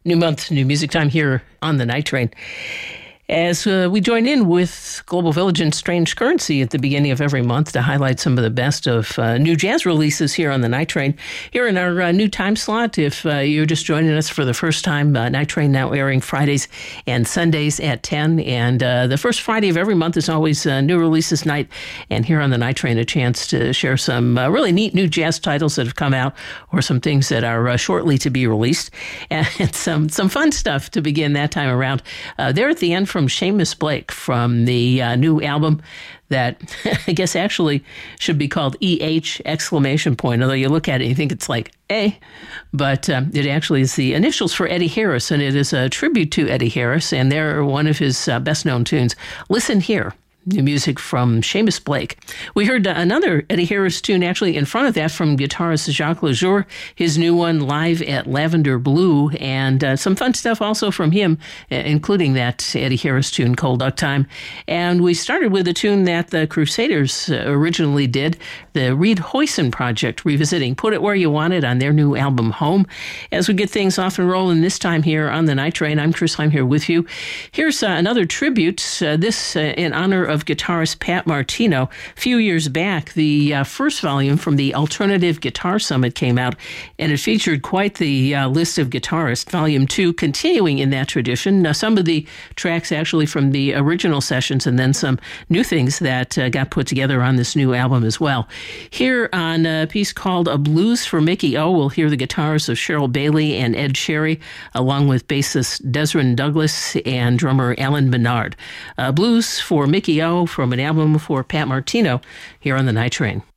New month, new music time here on the Night Train. As we join in with Global Village and Strange Currency at the beginning of every month to highlight some of the best of new jazz releases here on the Night Train. Here in our new time slot, if you're just joining us for the first time, Night Train now airing Fridays and Sundays at 10. And the first Friday of every month is always new releases night. And here on the Night Train, a chance to share some really neat new jazz titles that have come out or some things that are shortly to be released. And some fun stuff to begin that time around. There at the end, from Seamus Blake from the new album that I guess actually should be called EH exclamation point, although you look at it and you think it's like A, but it actually is the initials for Eddie Harris, and it is a tribute to Eddie Harris, and they're one of his best-known tunes. Listen here. New music from Seamus Blake. We heard another Eddie Harris tune actually in front of that from guitarist Jacques Lejour, his new one, Live at Lavender Blue, and some fun stuff also from him, including that Eddie Harris tune, Cold Duck Time. And we started with a tune that the Crusaders originally did, the Reed Hoyson Project, revisiting Put It Where You Want It on their new album, Home. As we get things off and rolling this time here on the Night Train, I'm Chris Heim here with you. Here's another tribute, this in honor of guitarist Pat Martino. A few years back, the first volume from the Alternative Guitar Summit came out, and it featured quite the list of guitarists. Volume 2 continuing in that tradition. Some of the tracks actually from the original sessions, and then some new things that got put together on this new album as well. Here on a piece called A Blues for Mickey O, we'll hear the guitars of Cheryl Bailey and Ed Sherry, along with bassist Desron Douglas and drummer Alan Menard. Blues for Mickey O from an album for Pat Martino here on the Night Train.